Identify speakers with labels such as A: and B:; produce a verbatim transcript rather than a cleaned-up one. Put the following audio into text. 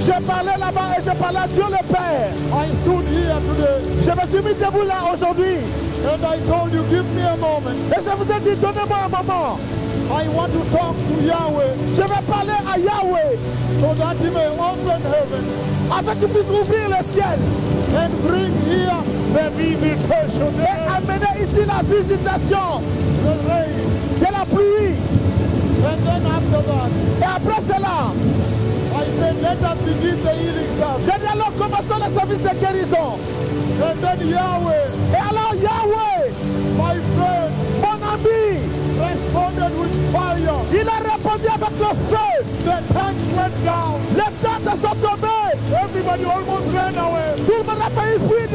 A: Je parlais là-bas et je parlais à Dieu le Père.
B: I stood here today
A: Je me suis mis debout là aujourd'hui.
B: and I told you, give me a moment.
A: Et je vous ai dit, donnez-moi un moment.
B: I want to talk to Yahweh
A: Je vais parler à Yahweh
B: so that he may open heaven
A: afin qu'il puisse ouvrir le ciel
B: and bring here the visitation,
A: et amener ici la visitation
B: the rain.
A: de la pluie.
B: And then after that,
A: Et après cela,
B: I said, let us begin the healing service.
A: j'ai dit alors commençons le service de guérison.
B: And then Yahweh,
A: Et alors Yahweh,
B: my friend,
A: mon ami,
B: responded with fire.
A: il a répondu avec le feu.
B: The tanks went down.
A: Les tentes sont tombées.
B: Everybody almost ran away.
A: Tout le monde a failli fuir